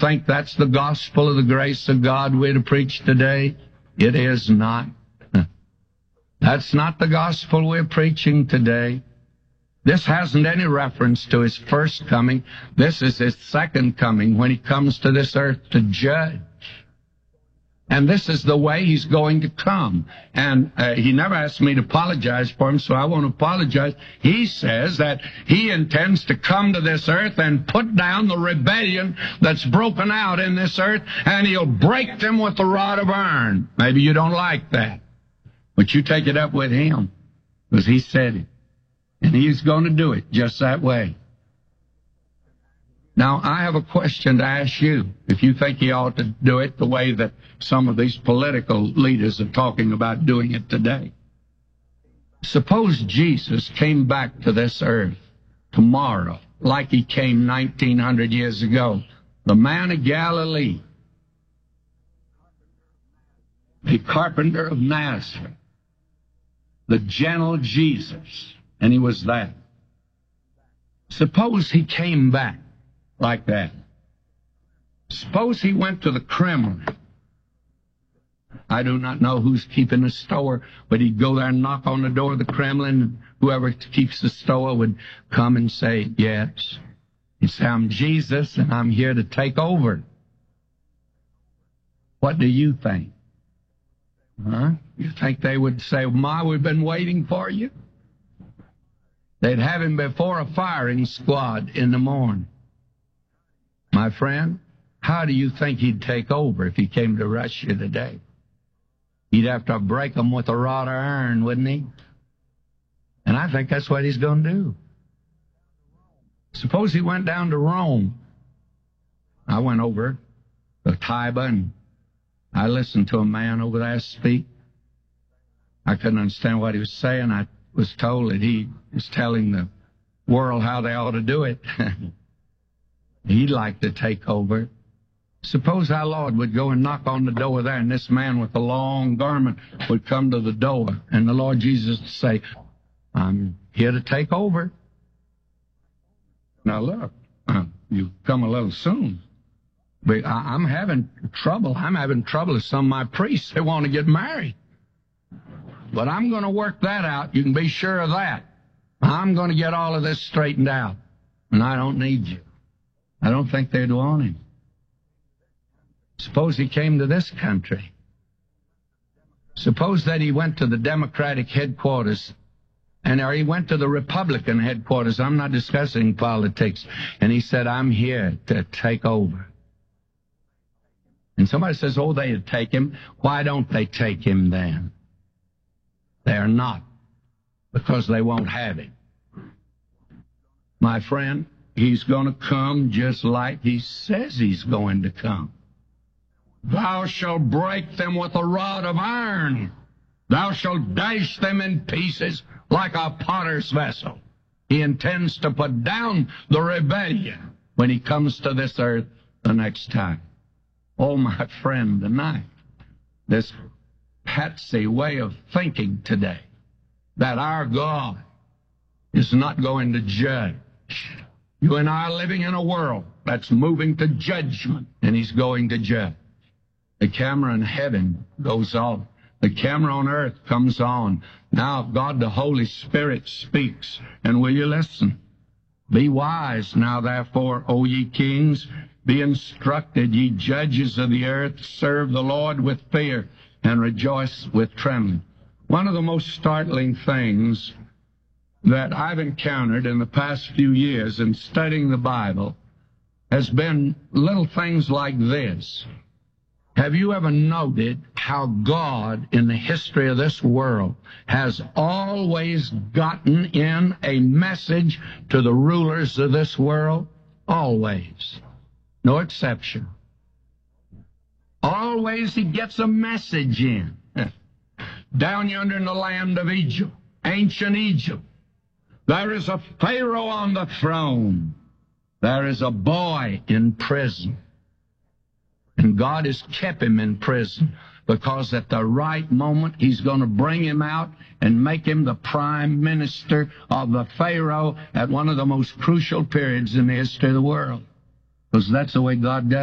think that's the gospel of the grace of God we're to preach today? It is not. That's not the gospel we're preaching today. This hasn't any reference to his first coming. This is his second coming, when he comes to this earth to judge. And this is the way he's going to come. And he never asked me to apologize for him, so I won't apologize. He says that he intends to come to this earth and put down the rebellion that's broken out in this earth, and he'll break them with the rod of iron. Maybe you don't like that, but you take it up with him, because he said it. And he's going to do it just that way. Now, I have a question to ask you. If you think he ought to do it the way that some of these political leaders are talking about doing it today. Suppose Jesus came back to this earth tomorrow, like he came 1900 years ago. The man of Galilee, the carpenter of Nazareth, the gentle Jesus, and he was that. Suppose he came back like that. Suppose he went to the Kremlin. I do not know who's keeping the store, but he'd go there and knock on the door of the Kremlin, and whoever keeps the store would come and say, yes. He'd say, I'm Jesus, and I'm here to take over. What do you think? Huh? You think they would say, Ma, we've been waiting for you? They'd have him before a firing squad in the morning. My friend, how do you think he'd take over if he came to Russia today? He'd have to break them with a rod of iron, wouldn't he? And I think that's what he's going to do. Suppose he went down to Rome. I went over to Taiba, and I listened to a man over there speak. I couldn't understand what he was saying. I was told that he was telling the world how they ought to do it. He'd like to take over. Suppose our Lord would go and knock on the door there, and this man with the long garment would come to the door, and the Lord Jesus would say, I'm here to take over. Now look, you've come a little soon. But I'm having trouble. I'm having trouble with some of my priests. They want to get married. But I'm going to work that out. You can be sure of that. I'm going to get all of this straightened out. And I don't need you. I don't think they'd want him. Suppose he came to this country. Suppose that he went to the Democratic headquarters, or he went to the Republican headquarters. I'm not discussing politics. And he said, I'm here to take over. And somebody says, oh, they'd take him. Why don't they take him then? They're not, because they won't have him. My friend, he's going to come just like he says he's going to come. Thou shalt break them with a rod of iron. Thou shalt dash them in pieces like a potter's vessel. He intends to put down the rebellion when he comes to this earth the next time. Oh, my friend, tonight, this patsy way of thinking today, that our God is not going to judge. You and I are living in a world that's moving to judgment, and he's going to judge. The camera in heaven goes off. The camera on earth comes on. Now God the Holy Spirit speaks, and will you listen? Be wise now, therefore, O ye kings, be instructed, ye judges of the earth, serve the Lord with fear, and rejoice with trembling. One of the most startling things that I've encountered in the past few years in studying the Bible has been little things like this. Have you ever noted how God, in the history of this world, has always gotten in a message to the rulers of this world? Always. No exception. Always he gets a message in. Down yonder in the land of Egypt, ancient Egypt, there is a Pharaoh on the throne. There is a boy in prison. And God has kept him in prison because at the right moment he's going to bring him out and make him the prime minister of the Pharaoh at one of the most crucial periods in the history of the world. Because that's the way God does.